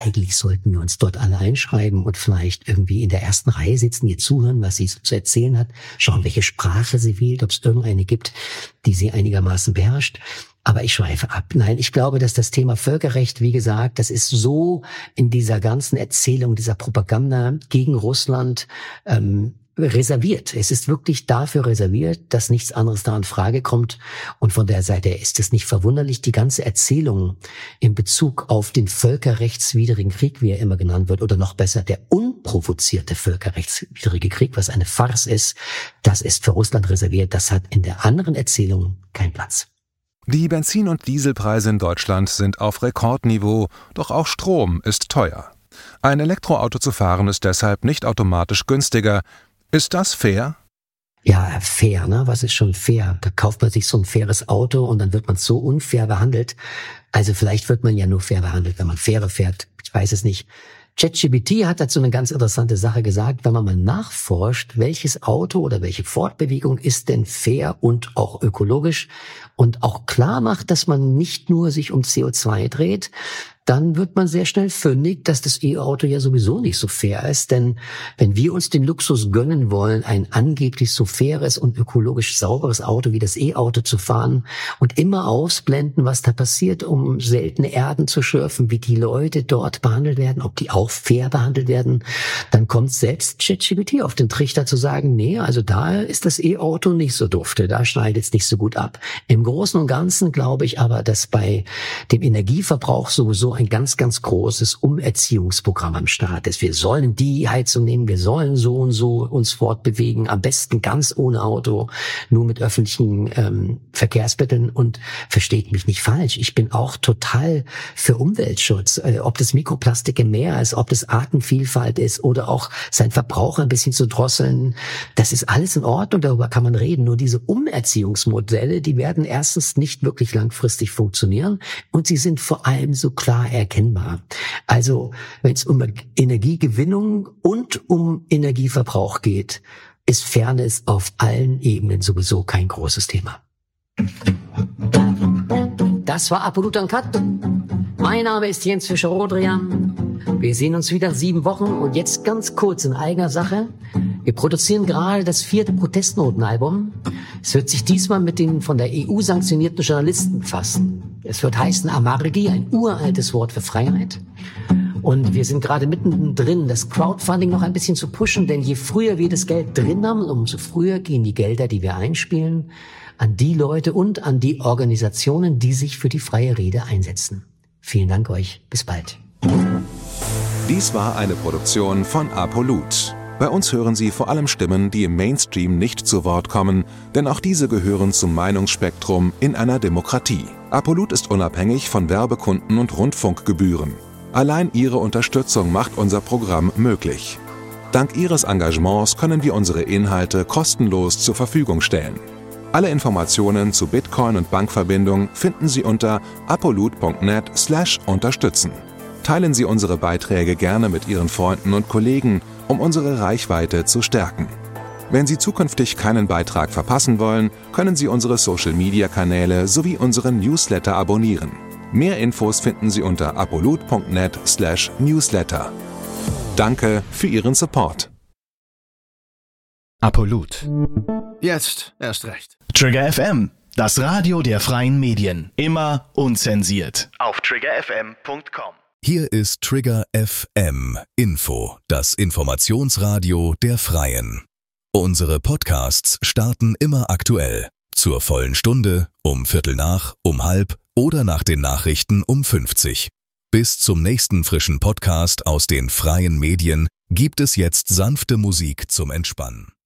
Eigentlich sollten wir uns dort alle einschreiben und vielleicht irgendwie in der ersten Reihe sitzen, ihr zuhören, was sie zu erzählen hat, schauen, welche Sprache sie wählt, ob es irgendeine gibt, die sie einigermaßen beherrscht. Aber ich schweife ab. Nein, ich glaube, dass das Thema Völkerrecht, wie gesagt, das ist so in dieser ganzen Erzählung, dieser Propaganda gegen Russland reserviert. Es ist wirklich dafür reserviert, dass nichts anderes da in Frage kommt. Und von der Seite ist es nicht verwunderlich, die ganze Erzählung in Bezug auf den völkerrechtswidrigen Krieg, wie er immer genannt wird, oder noch besser, der unprovozierte völkerrechtswidrige Krieg, was eine Farce ist, das ist für Russland reserviert. Das hat in der anderen Erzählung keinen Platz. Die Benzin- und Dieselpreise in Deutschland sind auf Rekordniveau, doch auch Strom ist teuer. Ein Elektroauto zu fahren ist deshalb nicht automatisch günstiger. Ist das fair? Ja, fair, ne? Was ist schon fair? Da kauft man sich so ein faires Auto und dann wird man so unfair behandelt. Also vielleicht wird man ja nur fair behandelt, wenn man faire fährt. Ich weiß es nicht. ChatGPT hat dazu eine ganz interessante Sache gesagt, wenn man mal nachforscht, welches Auto oder welche Fortbewegung ist denn fair und auch ökologisch und auch klar macht, dass man nicht nur sich um CO2 dreht, dann wird man sehr schnell fündig, dass das E-Auto ja sowieso nicht so fair ist. Denn wenn wir uns den Luxus gönnen wollen, ein angeblich so faires und ökologisch sauberes Auto wie das E-Auto zu fahren und immer ausblenden, was da passiert, um seltene Erden zu schürfen, wie die Leute dort behandelt werden, ob die auch fair behandelt werden, dann kommt selbst ChatGPT auf den Trichter zu sagen, nee, also da ist das E-Auto nicht so dufte, da schneidet es nicht so gut ab. Im Großen und Ganzen glaube ich aber, dass bei dem Energieverbrauch sowieso ein ganz, ganz großes Umerziehungsprogramm am Start ist. Wir sollen die Heizung nehmen, wir sollen so und so uns fortbewegen, am besten ganz ohne Auto, nur mit öffentlichen Verkehrsmitteln. Und versteht mich nicht falsch, ich bin auch total für Umweltschutz, ob das Mikroplastik im Meer ist, ob das Artenvielfalt ist oder auch sein Verbrauch ein bisschen zu drosseln. Das ist alles in Ordnung, darüber kann man reden. Nur diese Umerziehungsmodelle, die werden erstens nicht wirklich langfristig funktionieren und sie sind vor allem so klar erkennbar. Also, wenn es um Energiegewinnung und um Energieverbrauch geht, ist Fairness auf allen Ebenen sowieso kein großes Thema. Das war Apollut Uncut. Mein Name ist Jens Fischer-Rodrian. Wir sehen uns wieder 7 Wochen und jetzt ganz kurz in eigener Sache. Wir produzieren gerade das 4. Protestnotenalbum. Es wird sich diesmal mit den von der EU sanktionierten Journalisten befassen. Es wird heißen Amargi, ein uraltes Wort für Freiheit. Und wir sind gerade mittendrin, das Crowdfunding noch ein bisschen zu pushen, denn je früher wir das Geld drin haben, umso früher gehen die Gelder, die wir einspielen, an die Leute und an die Organisationen, die sich für die freie Rede einsetzen. Vielen Dank euch. Bis bald. Dies war eine Produktion von Apollut. Bei uns hören Sie vor allem Stimmen, die im Mainstream nicht zu Wort kommen, denn auch diese gehören zum Meinungsspektrum in einer Demokratie. Apollut ist unabhängig von Werbekunden und Rundfunkgebühren. Allein Ihre Unterstützung macht unser Programm möglich. Dank Ihres Engagements können wir unsere Inhalte kostenlos zur Verfügung stellen. Alle Informationen zu Bitcoin und Bankverbindung finden Sie unter apollut.net/unterstützen. Teilen Sie unsere Beiträge gerne mit Ihren Freunden und Kollegen, um unsere Reichweite zu stärken. Wenn Sie zukünftig keinen Beitrag verpassen wollen, können Sie unsere Social-Media-Kanäle sowie unseren Newsletter abonnieren. Mehr Infos finden Sie unter apollut.net/newsletter. Danke für Ihren Support. Apollut. Jetzt erst recht. Trigger FM, das Radio der freien Medien. Immer unzensiert. Auf triggerfm.com. Hier ist Trigger FM Info, das Informationsradio der Freien. Unsere Podcasts starten immer aktuell. Zur vollen Stunde, um 15:15, um 16:30 oder nach den Nachrichten um 50. Bis zum nächsten frischen Podcast aus den freien Medien gibt es jetzt sanfte Musik zum Entspannen.